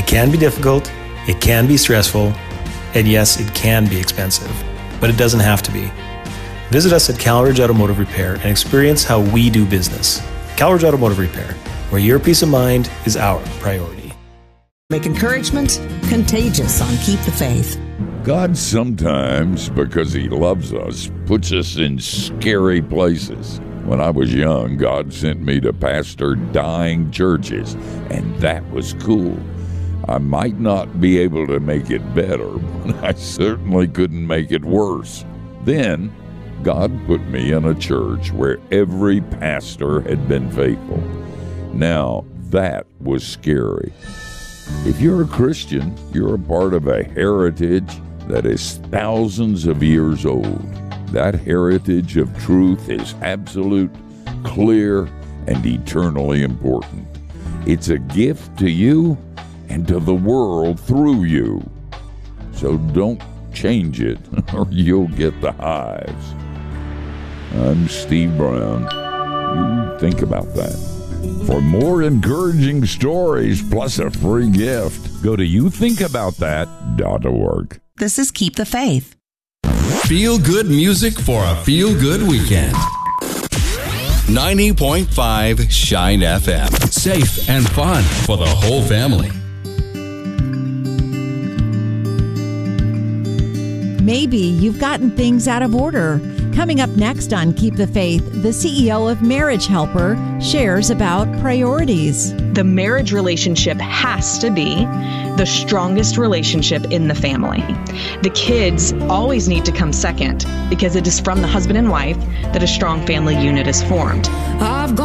It can be difficult, it can be stressful, and yes, it can be expensive, but it doesn't have to be. Visit us at Calridge Automotive Repair and experience how we do business. Calridge Automotive Repair, where your peace of mind is our priority. Make encouragement contagious on Keep the Faith. God sometimes, because He loves us, puts us in scary places. When I was young, God sent me to pastor dying churches, and that was cool. I might not be able to make it better, but I certainly couldn't make it worse. Then, God put me in a church where every pastor had been faithful. Now, that was scary. If you're a Christian, you're a part of a heritage that is thousands of years old. That heritage of truth is absolute, clear, and eternally important. It's a gift to you and to the world through you. So don't change it, or you'll get the hives. I'm Steve Brown. You think about that. For more encouraging stories plus a free gift, go to youthinkaboutthat.org. This is Keep the Faith. Feel good music for a feel good weekend. 90.5 Shine FM. Safe and fun for the whole family. Maybe you've gotten things out of order. Coming up next on Keep the Faith, the CEO of Marriage Helper shares about priorities. The marriage relationship has to be the strongest relationship in the family. The kids always need to come second because it is from the husband and wife that a strong family unit is formed. I've